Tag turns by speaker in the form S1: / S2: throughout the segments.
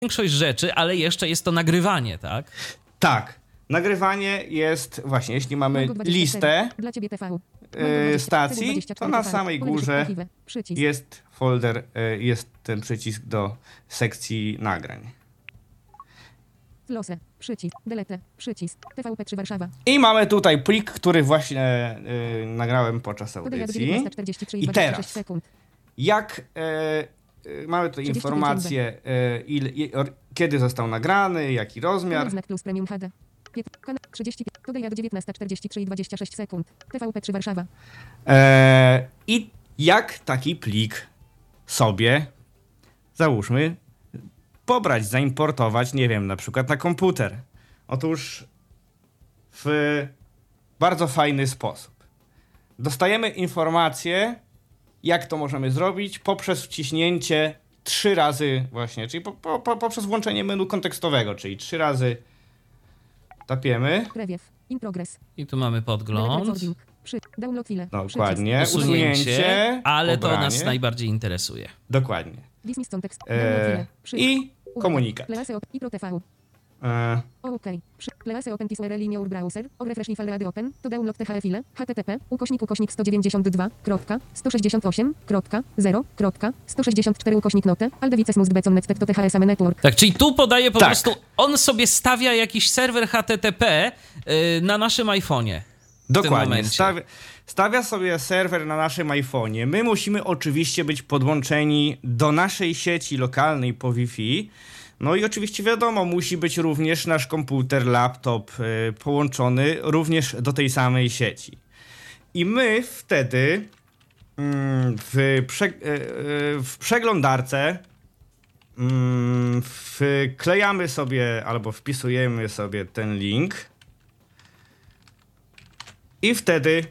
S1: większość rzeczy, ale jeszcze jest to nagrywanie, tak?
S2: Tak. Nagrywanie jest właśnie, jeśli mamy listę stacji, to na samej górze jest folder, jest ten przycisk do sekcji nagrań.
S3: Losy, przycisk, delete, przycisk, TVP3 Warszawa.
S2: I mamy tutaj plik, który właśnie nagrałem podczas audycji. I teraz, jak mamy tutaj informację, kiedy został nagrany, jaki rozmiar.
S3: 35, podaj do 19:43 i 26 sekund. TVP3 Warszawa.
S2: I jak taki plik sobie, załóżmy, pobrać, zaimportować, nie wiem, na przykład na komputer. Otóż w bardzo fajny sposób. Dostajemy informację, jak to możemy zrobić poprzez wciśnięcie 3 razy właśnie, czyli poprzez włączenie menu kontekstowego, czyli 3 razy tapiemy.
S3: In progress.
S1: I tu mamy podgląd.
S3: Download file.
S2: Dokładnie. Usunięcie,
S1: ale
S2: pobranie.
S1: to nas najbardziej interesuje.
S2: Dokładnie. I komunikat.
S3: OK. Please open this URL in your browser. Or refresh file open. To download the file. http://192.168.0.164 Aldevices must be connected to the HSM network.
S1: Tak, czyli tu podaje po prostu, on sobie stawia jakiś serwer HTTP na naszym iPhone'ie.
S2: Dokładnie. Stawia sobie serwer na naszym iPhone'ie. My musimy oczywiście być podłączeni do naszej sieci lokalnej po Wi-Fi. No i oczywiście wiadomo, musi być również nasz komputer, laptop połączony również do tej samej sieci. I my wtedy w przeglądarce wklejamy sobie albo wpisujemy sobie ten link i wtedy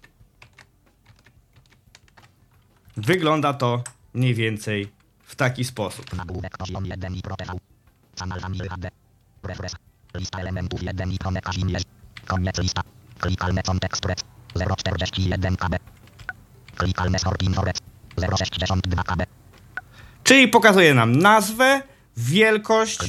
S2: wygląda to mniej więcej w taki sposób.
S4: Nagłówek poziom 1 i protefał. Canal Vanille HD. Refresh. Lista elementów 1 i konekazimierz. Koniec lista. Klikalne kontekst 041 KB. Klikalne sorting worec 062 KB.
S2: Czyli pokazuje nam nazwę, wielkość.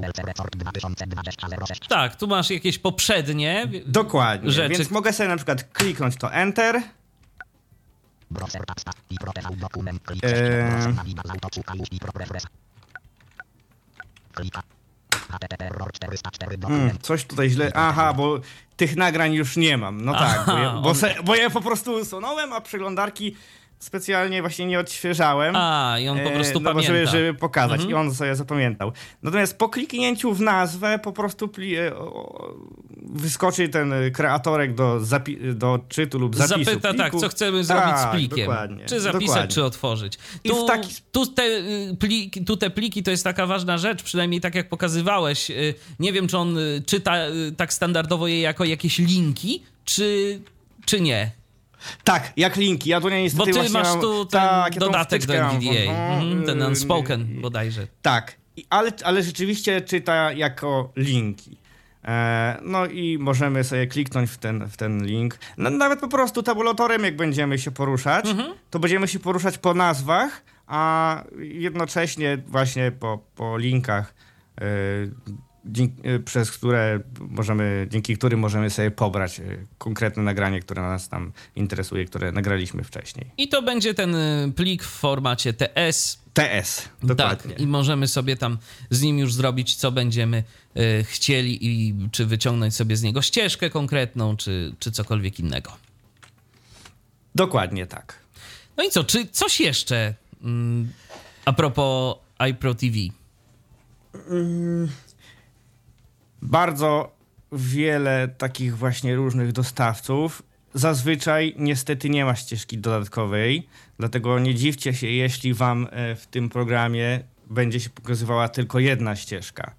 S1: Tak, tu masz jakieś poprzednie
S2: Dokładnie,
S1: rzeczy.
S2: Więc mogę sobie na przykład kliknąć to Enter. Coś tutaj źle. Aha, bo tych nagrań już nie mam. No tak, bo ja po prostu usunąłem, a przeglądarki specjalnie właśnie nie odświeżałem.
S1: I on po prostu pamięta.
S2: Żeby pokazać. I on sobie zapamiętał. Natomiast po kliknięciu w nazwę po prostu wyskoczy ten kreatorek do czytu lub zapisu
S1: Zapyta,
S2: pliku.
S1: Tak, co chcemy zrobić z plikiem.
S2: Dokładnie,
S1: czy zapisać, czy otworzyć. Tu te pliki to jest taka ważna rzecz, przynajmniej tak jak pokazywałeś. Nie wiem, czy on czyta tak standardowo je jako jakieś linki, czy nie.
S2: Tak, jak linki. Ja tu niestety
S1: bo ty masz tu ten dodatek do NVDA. Ten unspoken bodajże.
S2: Tak, ale rzeczywiście czyta jako linki. No i możemy sobie kliknąć w ten link. Nawet po prostu tabulatorem, jak będziemy się poruszać, to będziemy się poruszać po nazwach, a jednocześnie właśnie po linkach, dzięki którym możemy sobie pobrać konkretne nagranie, które nas tam interesuje, które nagraliśmy wcześniej.
S1: I to będzie ten plik w formacie TS.
S2: TS, dokładnie.
S1: Tak, i możemy sobie tam z nim już zrobić, co będziemy chcieli i czy wyciągnąć sobie z niego ścieżkę konkretną, czy cokolwiek innego.
S2: Dokładnie tak.
S1: No i co, czy coś jeszcze a propos iPro TV?
S2: Bardzo wiele takich właśnie różnych dostawców. Zazwyczaj niestety nie ma ścieżki dodatkowej, dlatego nie dziwcie się, jeśli wam w tym programie będzie się pokazywała tylko jedna ścieżka.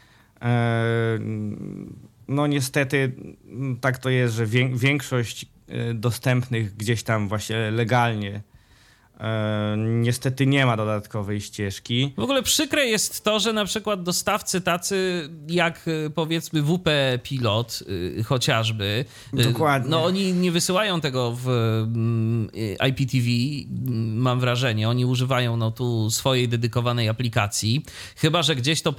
S2: No niestety tak to jest, że większość dostępnych gdzieś tam właśnie legalnie Niestety nie ma dodatkowej ścieżki.
S1: W ogóle przykre jest to, że na przykład dostawcy tacy jak powiedzmy WP Pilot chociażby,
S2: Dokładnie.
S1: no oni nie wysyłają tego w IPTV, mam wrażenie. Oni używają no tu swojej dedykowanej aplikacji, chyba że gdzieś to